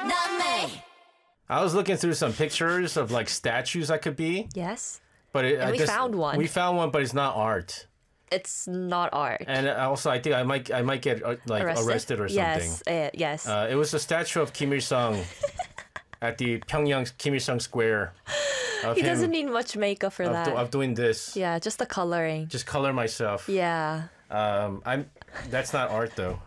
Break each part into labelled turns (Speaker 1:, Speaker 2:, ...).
Speaker 1: I was looking through some pictures of like statues I could be,
Speaker 2: Yes.
Speaker 1: but
Speaker 2: And we found one.
Speaker 1: We found one, but it's not art.
Speaker 2: It's not art.
Speaker 1: And also, I think I might get like arrested or something.
Speaker 2: Yes, yes.
Speaker 1: It was a statue of Kim Il Sung at the Pyongyang Kim Il Sung Square.
Speaker 2: He doesn't need much makeup for that.
Speaker 1: Of doing this.
Speaker 2: Yeah, just the coloring.
Speaker 1: Just color myself.
Speaker 2: Yeah.
Speaker 1: That's not art though.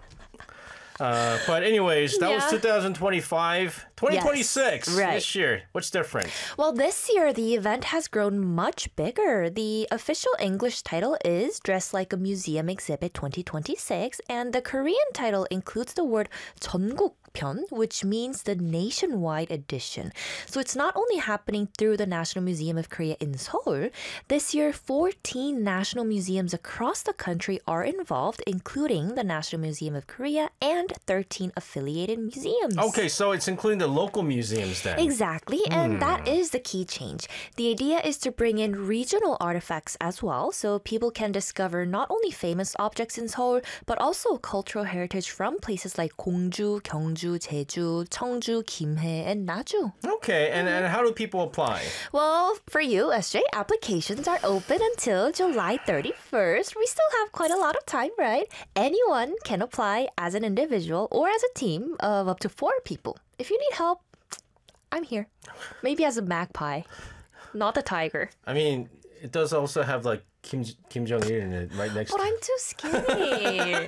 Speaker 1: But anyways, that was 2025. 2026
Speaker 2: Yes, right.
Speaker 1: this year. What's different?
Speaker 2: Well, this year the event has grown much bigger. The official English title is Dress Like a Museum Exhibit 2026, and the Korean title includes the word 전국편, which means the nationwide edition. So it's not only happening through the National Museum of Korea in Seoul. This year, 14 national museums across the country are involved, including the National Museum of Korea and 13 affiliated museums.
Speaker 1: Okay, so it's including the local museums then.
Speaker 2: Exactly, and that is the key change. The idea is to bring in regional artifacts as well, so people can discover not only famous objects in Seoul, but also cultural heritage from places like Gongju, Gyeongju, Jeju, Cheongju, Gimhae, and Naju.
Speaker 1: Okay, and how do people apply?
Speaker 2: Well, for you, SJ, applications are open until July 31st. We still have quite a lot of time, right? Anyone can apply as an individual or as a team of up to 4 people. If you need help, I'm here. Maybe as a magpie, not a tiger.
Speaker 1: I mean, it does also have like Kim Jong-il in it right next
Speaker 2: But
Speaker 1: to it.
Speaker 2: I'm too skinny.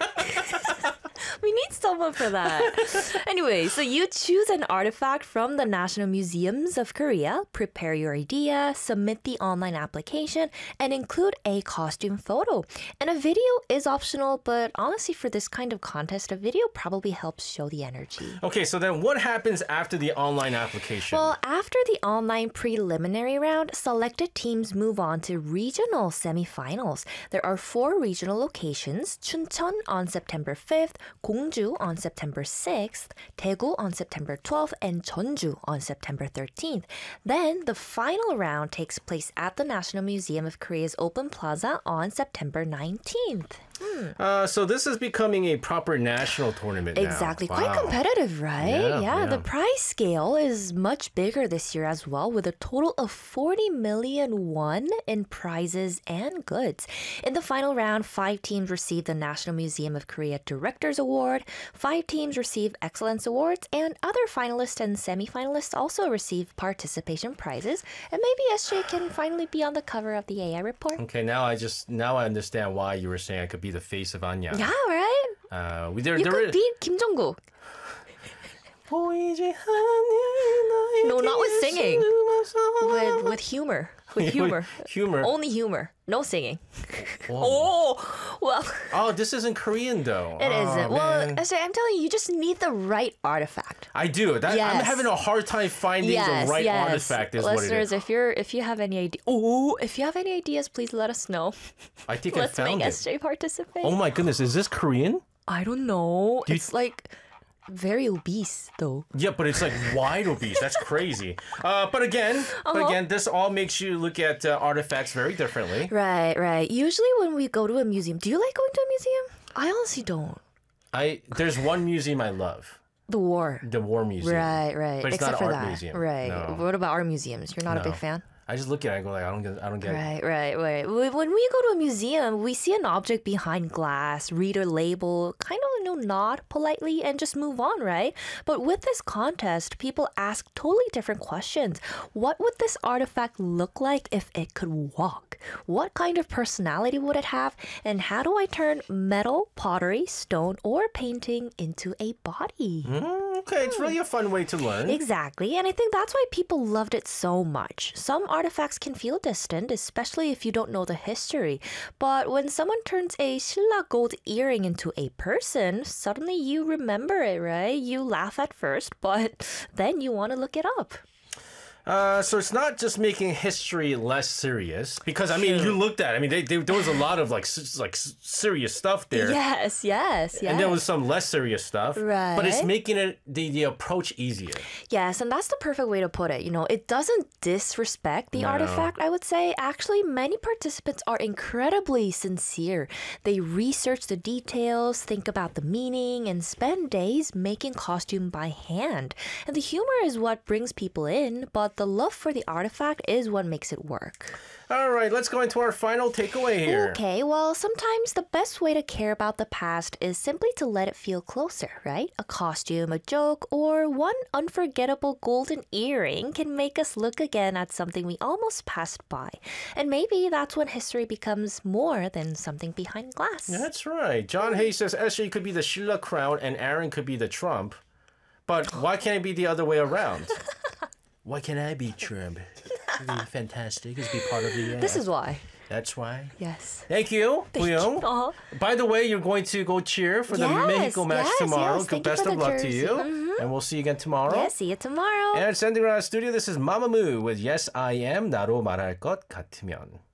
Speaker 2: We need someone for that. Anyway, so you choose an artifact from the National Museums of Korea, prepare your idea, submit the online application, and include a costume photo. And a video is optional, but honestly, for this kind of contest, a video probably helps show the energy.
Speaker 1: Okay, so then what happens after the online application?
Speaker 2: Well, after the online preliminary round, selected teams move on to regional semifinals. There are 4 regional locations: Chuncheon on September 5th, Gongju on September 6th, Daegu on September 12th, and Jeonju on September 13th. Then the final round takes place at the National Museum of Korea's Open Plaza on September 19th.
Speaker 1: So this is becoming a proper national tournament now.
Speaker 2: Exactly.
Speaker 1: Wow.
Speaker 2: Quite competitive, right?
Speaker 1: Yeah.
Speaker 2: The prize scale is much bigger this year as well, with a total of 40 million won in prizes and goods. In the final round, 5 teams received the National Museum of Korea Directors Award, 5 teams received Excellence Awards, and other finalists and semifinalists also received participation prizes. And maybe SJ can finally be on the cover of the AI report.
Speaker 1: Okay, now I understand why you were saying I could be the face of Anya.
Speaker 2: Yeah, right? You could beat Kim Jong-kook. No, not with singing. With humor. With humor.
Speaker 1: Humor.
Speaker 2: Only humor. No singing.
Speaker 1: Whoa.
Speaker 2: Oh, well,
Speaker 1: Oh, this isn't Korean though.
Speaker 2: it isn't. Well,
Speaker 1: Man.
Speaker 2: I'm telling you, you just need the right artifact.
Speaker 1: I do. I'm
Speaker 2: Yes.
Speaker 1: having a hard time finding the right artifact. Is
Speaker 2: Listeners,
Speaker 1: what it is.
Speaker 2: if you have any ideas, please let us know.
Speaker 1: I think
Speaker 2: Let's
Speaker 1: I found
Speaker 2: make
Speaker 1: it.
Speaker 2: SJ participate.
Speaker 1: Oh my goodness, is this Korean?
Speaker 2: I don't know.
Speaker 1: you-
Speaker 2: It's like very obese though.
Speaker 1: Yeah, but it's like wide obese. That's crazy. But again, this all makes you look at artifacts very differently.
Speaker 2: Right. Usually when we go to a museum, do you like going to a museum? I honestly don't.
Speaker 1: There's one museum I love,
Speaker 2: The war.
Speaker 1: the War Museum.
Speaker 2: Right.
Speaker 1: But it's
Speaker 2: Except
Speaker 1: not
Speaker 2: for
Speaker 1: art
Speaker 2: that.
Speaker 1: museum.
Speaker 2: Right.
Speaker 1: No.
Speaker 2: What about art museums? You're not a
Speaker 1: No.
Speaker 2: big fan?
Speaker 1: I just look at it and go like, I don't get it.
Speaker 2: Right. When we go to a museum, we see an object behind glass, read a label, kind of, nod politely and just move on, right? But with this contest, people ask totally different questions. What would this artifact look like if it could walk? What kind of personality would it have? And how do I turn metal, pottery, stone, or painting into a body?
Speaker 1: Okay, it's really a fun way to learn.
Speaker 2: Exactly, and I think that's why people loved it so much. Some artifacts can feel distant, especially if you don't know the history. But when someone turns a Silla gold earring into a person, suddenly you remember it, right? You laugh at first, but then you want to look it up.
Speaker 1: So it's not just making history less serious because I mean you looked at it, I mean there was a lot of like serious stuff there.
Speaker 2: Yes.
Speaker 1: And there was some less serious stuff.
Speaker 2: Right.
Speaker 1: But it's making it the approach easier.
Speaker 2: Yes, and that's the perfect way to put it. You know, it doesn't disrespect the artifact, I would say. Actually, many participants are incredibly sincere. They research the details, think about the meaning, and spend days making costume by hand. And the humor is what brings people in, but the love for the artifact is what makes it work.
Speaker 1: All right, let's go into our final takeaway here.
Speaker 2: Okay, well, sometimes the best way to care about the past is simply to let it feel closer, right? A costume, a joke, or one unforgettable golden earring can make us look again at something we almost passed by. And maybe that's when history becomes more than something behind glass.
Speaker 1: That's right. John Hayes says SJ could be the Sheila crown and Aaron could be the Trump. But why can't it be the other way around? Why can't I be Trump? It'd be fantastic. It'd be part of the...
Speaker 2: This is why.
Speaker 1: That's why.
Speaker 2: Yes.
Speaker 1: Thank you, Huyong.
Speaker 2: Uh-huh.
Speaker 1: By the way, you're going to go cheer for the Mexico match tomorrow.
Speaker 2: Yes. Thank
Speaker 1: Best
Speaker 2: you for
Speaker 1: of
Speaker 2: the
Speaker 1: luck to
Speaker 2: jersey.
Speaker 1: you.
Speaker 2: Mm-hmm.
Speaker 1: And we'll see you again tomorrow.
Speaker 2: Yeah, see you tomorrow.
Speaker 1: And sending around the studio, this is Mamamoo with Yes, I Am, 나로 말할 것 같으면.